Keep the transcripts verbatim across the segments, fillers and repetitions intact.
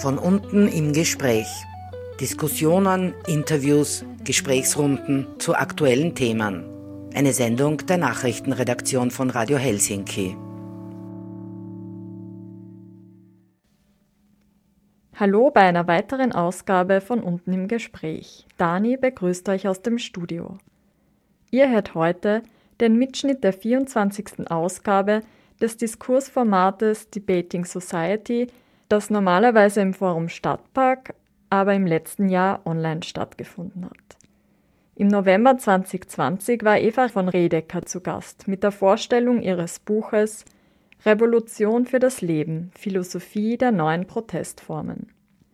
Von unten im Gespräch. Diskussionen, Interviews, Gesprächsrunden zu aktuellen Themen. Eine Sendung der Nachrichtenredaktion von Radio Helsinki. Hallo bei einer weiteren Ausgabe von Unten im Gespräch. Dani begrüßt euch aus dem Studio. Ihr hört heute den Mitschnitt der vierundzwanzigsten Ausgabe des Diskursformates Debating Society, das normalerweise im Forum Stadtpark, aber im letzten Jahr online stattgefunden hat. Im November zwanzig zwanzig war Eva von Redeker zu Gast mit der Vorstellung ihres Buches Revolution für das Leben – Philosophie der neuen Protestformen.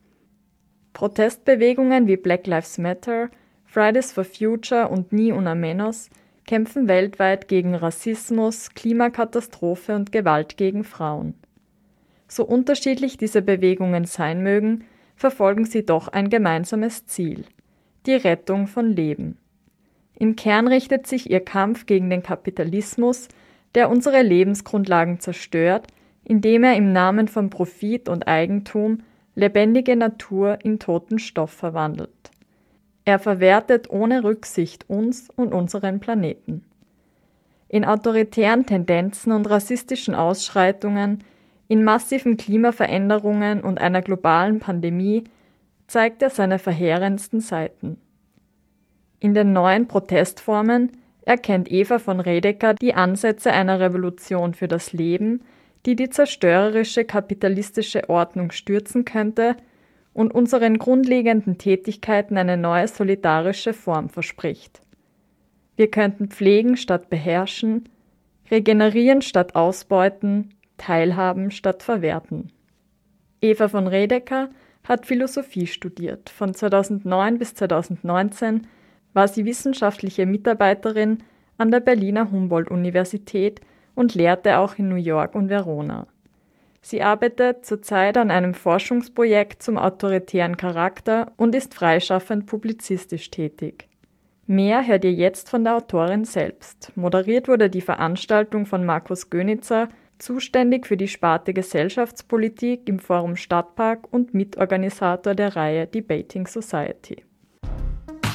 Protestbewegungen wie Black Lives Matter, Fridays for Future und Ni Una Menos kämpfen weltweit gegen Rassismus, Klimakatastrophe und Gewalt gegen Frauen. So unterschiedlich diese Bewegungen sein mögen, verfolgen sie doch ein gemeinsames Ziel: die Rettung von Leben. Im Kern richtet sich ihr Kampf gegen den Kapitalismus, der unsere Lebensgrundlagen zerstört, indem er im Namen von Profit und Eigentum lebendige Natur in toten Stoff verwandelt. Er verwertet ohne Rücksicht uns und unseren Planeten. In autoritären Tendenzen und rassistischen Ausschreitungen, in massiven Klimaveränderungen und einer globalen Pandemie zeigt er seine verheerendsten Seiten. In den neuen Protestformen erkennt Eva von Redeker die Ansätze einer Revolution für das Leben, die die zerstörerische kapitalistische Ordnung stürzen könnte und unseren grundlegenden Tätigkeiten eine neue solidarische Form verspricht. Wir könnten pflegen statt beherrschen, regenerieren statt ausbeuten, teilhaben statt verwerten. Eva von Redeker hat Philosophie studiert. Von zweitausendneun bis zweitausendneunzehn war sie wissenschaftliche Mitarbeiterin an der Berliner Humboldt-Universität und lehrte auch in New York und Verona. Sie arbeitet zurzeit an einem Forschungsprojekt zum autoritären Charakter und ist freischaffend publizistisch tätig. Mehr hört ihr jetzt von der Autorin selbst. Moderiert wurde die Veranstaltung von Markus Gönitzer, zuständig für die Sparte Gesellschaftspolitik im Forum Stadtpark und Mitorganisator der Reihe Debating Society.